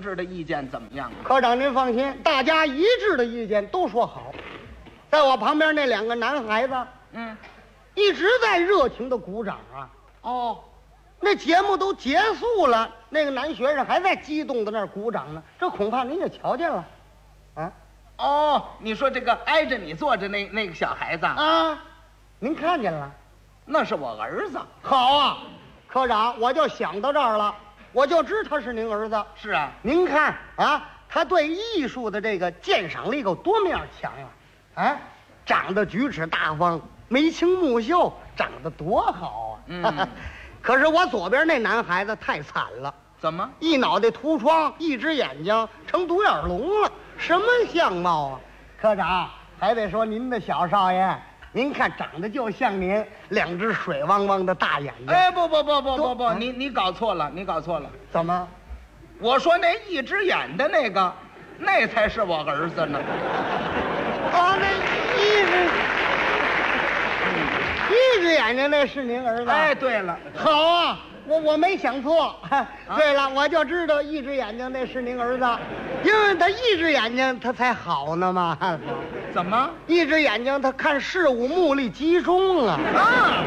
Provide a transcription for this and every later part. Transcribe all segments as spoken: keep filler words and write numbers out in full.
志的意见怎么样啊？ 科长您放心，大家一致的意见都说好。在我旁边那两个男孩子， 嗯， 一直在热情的鼓掌啊。 哦， 那节目都结束了，那个男学生还在激动的那儿鼓掌呢，这恐怕您也瞧见了，啊哦，你说这个挨着你坐着那那个小孩子啊， 啊，您看见了？ 那是我儿子。 好啊，科长，我就想到这儿了，我就知他是您儿子。 是啊， 您看啊，他对艺术的这个鉴赏力够多么样强啊！啊，长得举止大方，眉清目秀，长得多好啊！ 嗯， 可是我左边那男孩子太惨了， 怎么？ 一脑袋秃疮，一只眼睛成独眼龙了，什么相貌啊？科长，还得说您的小少爷，您看长得就像您，两只水汪汪的大眼睛。 哎，不不不不不不， 啊你你搞错了，你搞错了。 怎么？ 我说那一只眼的那个，那才是我儿子呢。 啊，那一只，一只眼睛那是您儿子？ 哎，对了， 好啊，我我没想错。对了，我就知道一只眼睛那是您儿子，因为他一只眼睛他才好呢嘛。 怎么？ 一只眼睛他看事物目力集中啊。 啊，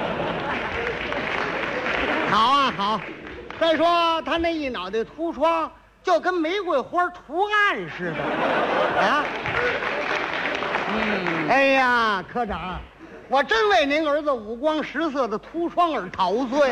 好啊好，再说他那一脑袋秃疮，就跟玫瑰花图案似的啊。 嗯， 哎呀，科长，我真为您儿子五光十色的秃疮而陶醉。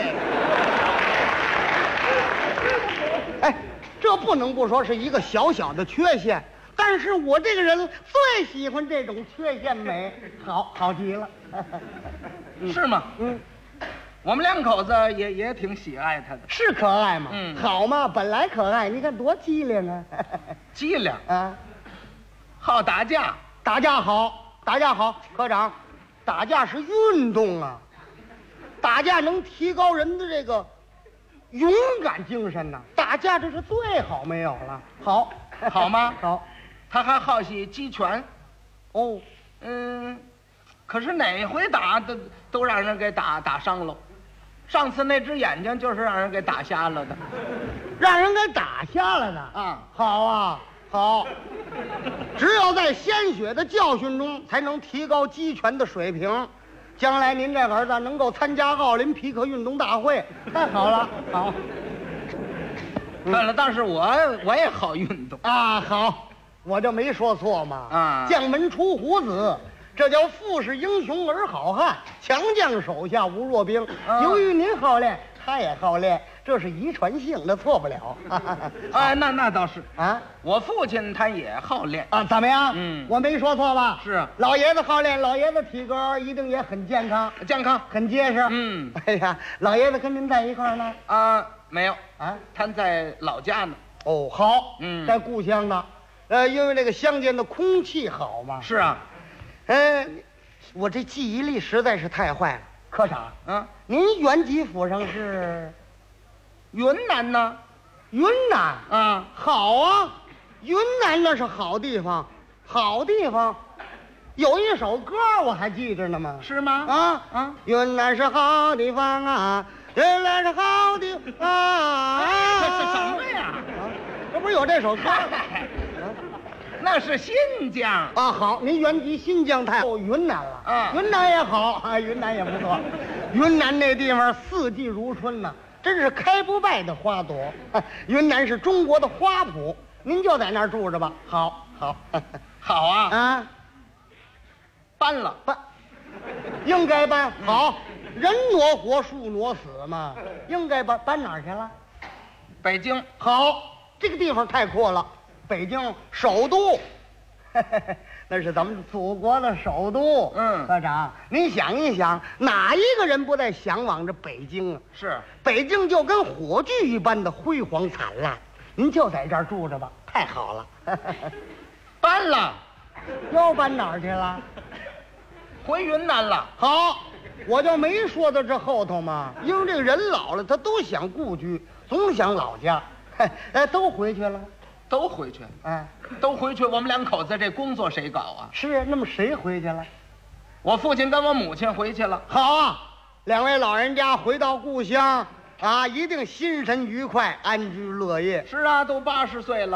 哎，这不能不说是一个小小的缺陷，但是我这个人最喜欢这种缺陷美，好好极了。 是吗？ 嗯， 我们两口子也也挺喜爱他的， 是可爱吗？ 嗯好嘛，本来可爱，你看多机灵啊！ 机灵， 啊， 好打架。 打架好，打架好，科长，打架是运动啊，打架能提高人的这个勇敢精神呐、打架这是最好没有了。好， 好吗好， 他还好喜击拳。 哦， 嗯，可是哪回打都都让人给打打伤了。上次那只眼睛就是让人给打瞎了的。 让人给打瞎了呢。 啊， 好啊，好，只有在鲜血的教训中，才能提高击拳的水平。将来您这儿子能够参加奥林匹克运动大会，太好了，好。 对了，但是我我也好运动。 啊，好，我就没说错嘛。 啊将门出虎子，这叫富士英雄儿好汉，强将手下无弱兵。 啊由于您好练，他也好练，这是遗传性的，错不了。 哎，那那倒是。 啊我父亲他也好练。 啊，怎么样？ 嗯我没说错吧？ 是啊老爷子好练，老爷子体格一定也很健康， 健康。 很结实。 嗯， 哎呀，老爷子跟您在一块儿呢？ 啊，没有， 啊， 他在老家呢。 哦，好， 嗯在故乡呢。呃，因为这个乡间的空气好嘛。 是啊， 嗯，我这记忆力实在是太坏了。科长， 嗯， 您原籍府上是云南呢？ 云南？ 啊， 好啊，云南那是好地方，好地方。有一首歌我还记着呢嘛。 是吗？ 啊啊， 云南是好地方啊，云南是好地方啊。 哎这是什么呀？ 啊，这不是有这首歌吗？ 那是新疆。 啊，好，您原籍新疆太哦，云南了。 啊云南也好啊，云南也不错。云南那地方四季如春呐、真是开不败的花朵。啊云南是中国的花圃，您就在那儿住着吧。好，好， 好啊， 啊， 搬了。 搬，应该搬。好，人挪活，树挪死嘛，应该搬。搬哪儿去了？ 北京。 好，这个地方太阔了，北京首都，那是咱们祖国的首都。 嗯科长，您想一想，哪一个人不在向往着北京啊？ 是。 北京就跟火炬一般的辉煌灿烂，您就在这儿住着吧，太好了。 搬了， 又搬哪儿去了？ 回云南了。 好，我就没说到这后头嘛，因为这个人老了，他都想故居，总想老家。哎，都回去了。 都回去， 哎， 都回去。我们两口子这工作谁搞啊？ 是，那么谁回去了？ 我父亲跟我母亲回去了。 好啊，两位老人家回到故乡啊，一定心神愉快，安居乐业。 是啊，都八十岁了。